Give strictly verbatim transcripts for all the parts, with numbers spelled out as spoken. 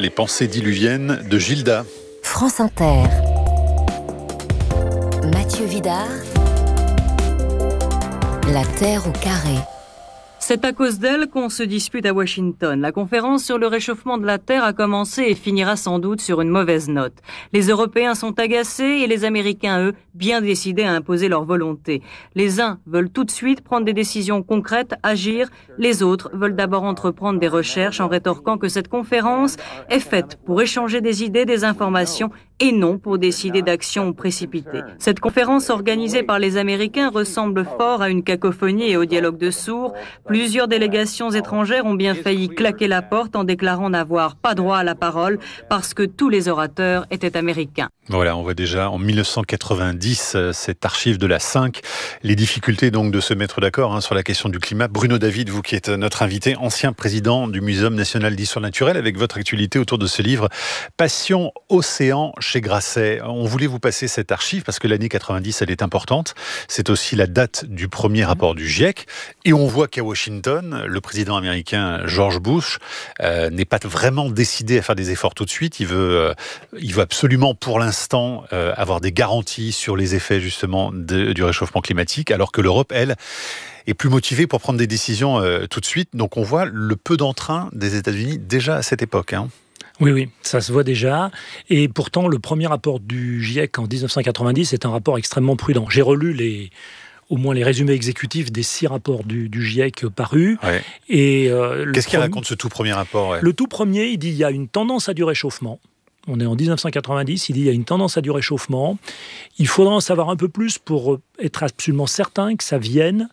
les pensées diluviennes de Gilda. France Inter. Mathieu Vidard. La Terre au carré. C'est à cause d'elle qu'on se dispute à Washington. La conférence sur le réchauffement de la Terre a commencé et finira sans doute sur une mauvaise note. Les Européens sont agacés et les Américains, eux, bien décidés à imposer leur volonté. Les uns veulent tout de suite prendre des décisions concrètes, agir. Les autres veulent d'abord entreprendre des recherches en rétorquant que cette conférence est faite pour échanger des idées, des informations et non pour décider d'actions précipitées. Cette conférence organisée par les Américains ressemble fort à une cacophonie et au dialogue de sourds. Plusieurs délégations étrangères ont bien failli claquer la porte en déclarant n'avoir pas droit à la parole parce que tous les orateurs étaient américains. Voilà, on voit déjà en dix-neuf cent quatre-vingt-dix cette archive de la cinq, les difficultés donc de se mettre d'accord hein, sur la question du climat. Bruno David, vous qui êtes notre invité, ancien président du Muséum national d'histoire naturelle, avec votre actualité autour de ce livre Passion Océan chez Grasset. On voulait vous passer cette archive parce que l'année quatre-vingt-dix, elle est importante. C'est aussi la date du premier rapport du GIEC. Et on voit qu'à Washington, le président américain George Bush euh, n'est pas vraiment décidé à faire des efforts tout de suite. Il veut, euh, il veut absolument pour l'instant euh, avoir des garanties sur les effets justement de, du réchauffement climatique, alors que l'Europe, elle, est plus motivée pour prendre des décisions euh, tout de suite. Donc on voit le peu d'entrain des États-Unis déjà à cette époque. Hein. Oui, oui, ça se voit déjà. Et pourtant, le premier rapport du GIEC en dix-neuf cent quatre-vingt-dix est un rapport extrêmement prudent. J'ai relu les... au moins les résumés exécutifs des six rapports du, du GIEC parus. Ouais. Et euh, Qu'est-ce qu'il premier... raconte ce tout premier rapport ouais. Le tout premier, il dit qu'il y a une tendance à du réchauffement. On est en dix-neuf cent quatre-vingt-dix, il dit qu'il y a une tendance à du réchauffement. Il faudra en savoir un peu plus pour être absolument certain que ça vienne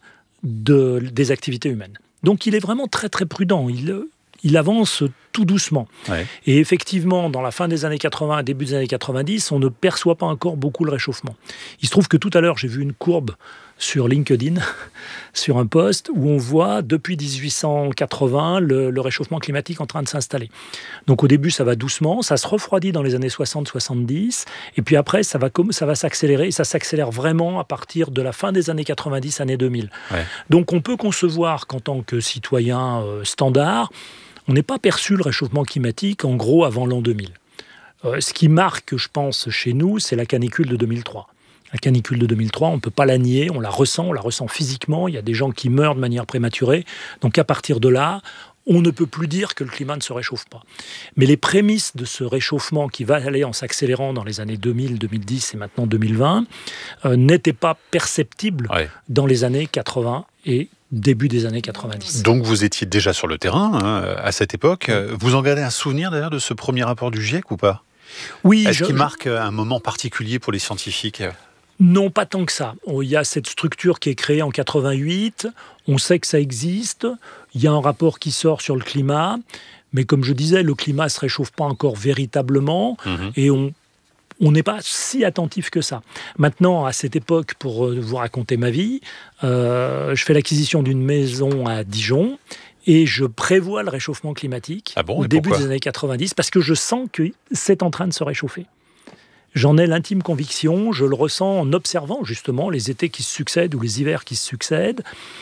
de, des activités humaines. Donc il est vraiment très très prudent. Il, il avance tout doucement. Ouais. Et effectivement, dans la fin des années quatre-vingts, début des années quatre-vingt-dix, on ne perçoit pas encore beaucoup le réchauffement. Il se trouve que tout à l'heure, j'ai vu une courbe sur LinkedIn, sur un post, où on voit, depuis dix-huit cent quatre-vingts, le, le réchauffement climatique en train de s'installer. Donc au début, ça va doucement, ça se refroidit dans les années soixante soixante-dix, et puis après, ça va, ça va s'accélérer, et ça s'accélère vraiment à partir de la fin des années quatre-vingt-dix, années deux mille. Ouais. Donc on peut concevoir qu'en tant que citoyen euh, standard, on n'ait pas perçu le réchauffement climatique, en gros, avant l'an deux mille. Euh, ce qui marque, je pense, chez nous, c'est la canicule de deux mille trois. La canicule de deux mille trois, on ne peut pas la nier, on la ressent, on la ressent physiquement, il y a des gens qui meurent de manière prématurée. Donc à partir de là, on ne peut plus dire que le climat ne se réchauffe pas. Mais les prémices de ce réchauffement qui va aller en s'accélérant dans les années deux mille, deux mille dix et maintenant deux mille vingt euh, n'étaient pas perceptibles ouais. dans les années quatre-vingts et début des années quatre-vingt-dix. Donc vous étiez déjà sur le terrain hein, à cette époque. Vous en gardez un souvenir d'ailleurs de ce premier rapport du GIEC ou pas ? Oui. Est-ce je, qu'il je... marque un moment particulier pour les scientifiques ? Non, pas tant que ça. Il y a cette structure qui est créée en quatre-vingt-huit, on sait que ça existe, il y a un rapport qui sort sur le climat, mais comme je disais, le climat ne se réchauffe pas encore véritablement, mmh. et on on n'est pas si attentif que ça. Maintenant, à cette époque, pour vous raconter ma vie, euh, je fais l'acquisition d'une maison à Dijon, et je prévois le réchauffement climatique ah bon, au début pourquoi ? des années quatre-vingt-dix, parce que je sens que c'est en train de se réchauffer. J'en ai l'intime conviction, je le ressens en observant justement les étés qui se succèdent ou les hivers qui se succèdent.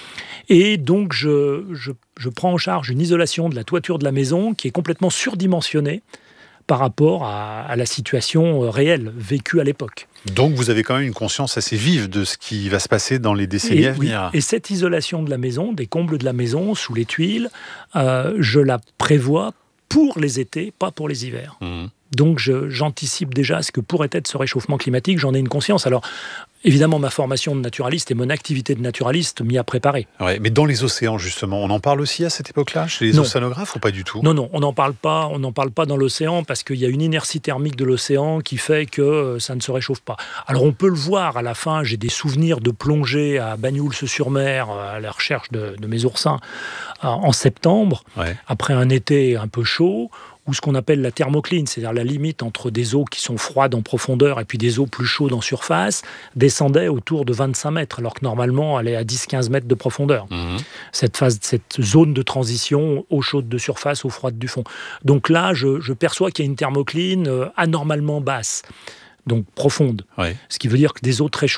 Et donc, je, je, je prends en charge une isolation de la toiture de la maison qui est complètement surdimensionnée par rapport à, à la situation réelle, vécue à l'époque. Donc, vous avez quand même une conscience assez vive de ce qui va se passer dans les décennies et, à venir. Oui. Et cette isolation de la maison, des combles de la maison, sous les tuiles, euh, je la prévois pour les étés, pas pour les hivers. Mmh. Donc, je, j'anticipe déjà ce que pourrait être ce réchauffement climatique, j'en ai une conscience. Alors, évidemment, ma formation de naturaliste et mon activité de naturaliste m'y a préparé. Ouais, mais dans les océans, justement, on en parle aussi à cette époque-là, chez les non. océanographes, ou pas du tout ? Non, non, on n'en parle pas, on n'en parle pas dans l'océan, parce qu'il y a une inertie thermique de l'océan qui fait que ça ne se réchauffe pas. Alors, on peut le voir à la fin, j'ai des souvenirs de plongée à Banyuls-sur-Mer, à la recherche de, de mes oursins, en septembre, ouais. après un été un peu chaud, ou ce qu'on appelle la thermocline, c'est-à-dire la limite entre des eaux qui sont froides en profondeur et puis des eaux plus chaudes en surface, descendait autour de vingt-cinq mètres, alors que normalement, elle est à dix à quinze mètres de profondeur. Mmh. Cette phase, cette zone de transition, eau chaude de surface, eau froide du fond. Donc là, je, je perçois qu'il y a une thermocline anormalement basse, donc profonde. Ouais. Ce qui veut dire que des eaux très chaudes